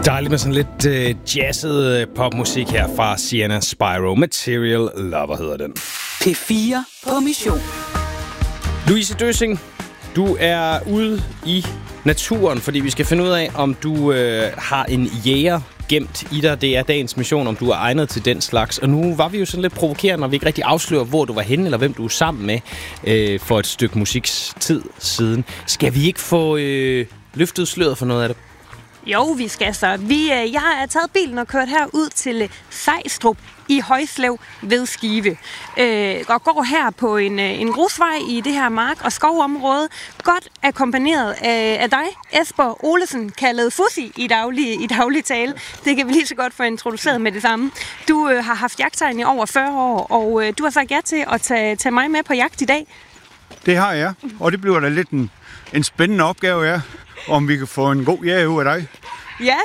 Dejligt med sådan lidt jazzet popmusik her fra Sienna Spyro. Material Lover hedder den. P4 på mission. Louise Døssing, du er ude i naturen, fordi vi skal finde ud af, om du har en jæger gemt i dig. Det er dagens mission, om du er egnet til den slags. Og nu var vi jo sådan lidt provokerende, når vi ikke rigtig afslører, hvor du var henne, eller hvem du er sammen med for et stykke musiks tid siden. Skal vi ikke få løftet sløret for noget af det? Jo, vi skal så. Jeg har taget bilen og kørt herud til Sejstrup i Højslev ved Skive. Og går her på en grusvej i det her mark- og skovområde. Godt akkompagneret af dig, Esper Olesen, kaldet Fussi i daglig tale. Det kan vi lige så godt få introduceret med det samme. Du har haft jagttegn i over 40 år, og du har sagt ja til at tage mig med på jagt i dag. Det har jeg, og det bliver da lidt en spændende opgave, ja. Om vi kan få en god jæger ud af dig. Ja,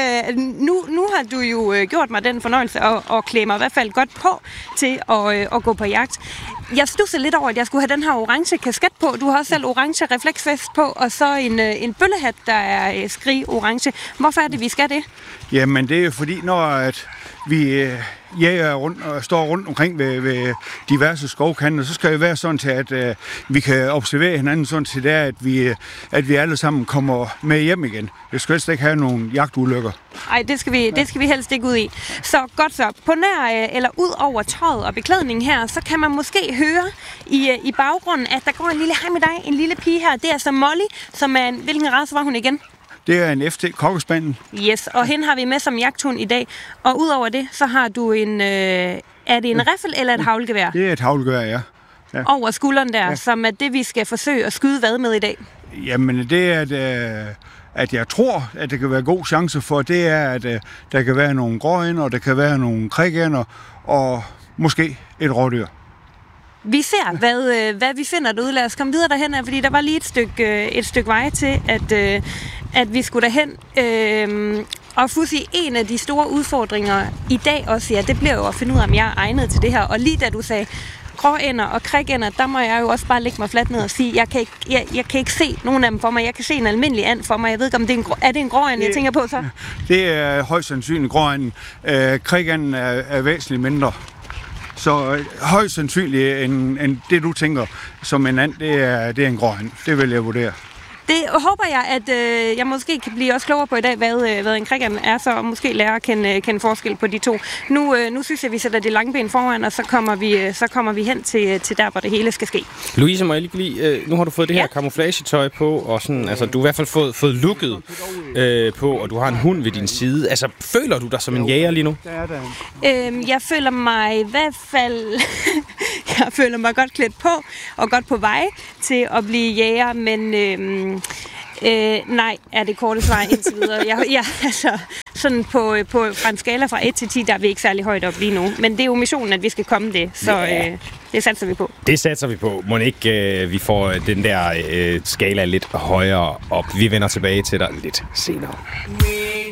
nu har du jo gjort mig den fornøjelse at klæde mig i hvert fald godt på til at gå på jagt. Jeg studsede lidt over, at jeg skulle have den her orange kasket på. Du har også selv orange refleksvest på, og så en bøllehat, der er skrig orange. Hvorfor er det, vi skal det? Jamen, det er jo fordi, når vi jæger står rundt omkring ved diverse skovkanter, så skal det være sådan til, at vi kan observere hinanden sådan til, at vi alle sammen kommer med hjem igen. Vi skal helst ikke have nogle jagtulykker. Nej, det skal vi helst ikke ud i. Så godt så. På nær eller ud over tøjet og beklædningen her, så kan man måske høre i baggrunden, at der går en lille en lille pige her. Det er så Molly, som er hvilken race var hun igen? Det er en FT Cocker-spaniel. Yes, og hende har vi med som jagthund i dag. Og udover det, så har du er det en riffel eller et haglgevær? Det er et haglgevær, ja. Over skulderen der, ja. Som er det, vi skal forsøge at skyde hvad med i dag? Jamen, det er, at jeg tror, at det kan være god chance for, det er, at der kan være nogle gråænder, og der kan være nogle krikænder, og måske et rådyr. Vi ser, hvad vi finder derude. Lad os komme videre derhen, fordi der var lige et stykke vej til, at vi skulle derhen. Og Fussi, en af de store udfordringer i dag også, ja, det bliver jo at finde ud af, om jeg er egnet til det her. Og lige da du sagde gråænder og krikænder, der må jeg jo også bare lægge mig fladt ned og sige, jeg kan ikke se nogen af dem for mig. Jeg kan se en almindelig and for mig. Jeg ved ikke, om det er en gråand, jeg tænker på så? Det er højst sandsynligt gråanden. Krikænden er væsentligt mindre. Så højst sandsynligt end det, du tænker som en and, det er en gråand. Det vil jeg vurdere. Det håber jeg, at jeg måske kan blive også klogere på i dag, hvad en krikand er, så og måske lære at kende forskel på de to. Nu synes jeg, vi sætter det lange ben foran, og så kommer vi hen til der, hvor det hele skal ske. Louise, må jeg lige nu har du fået det her camouflagetøj på, og sådan, altså, du har i hvert fald fået looket på, og du har en hund ved din side. Altså, føler du dig som en jæger lige nu? Jeg føler mig i hvert fald... Jeg føler mig godt klædt på, og godt på vej til at blive jæger, men nej, er det korte svar indtil videre. Altså, sådan fra en skala fra 1 til 10, der er vi ikke særlig højt op lige nu. Men det er jo missionen, at vi skal komme det, så det satser vi på. Det satser vi på. Må ikke vi får den der skala lidt højere op. Vi vender tilbage til dig lidt senere.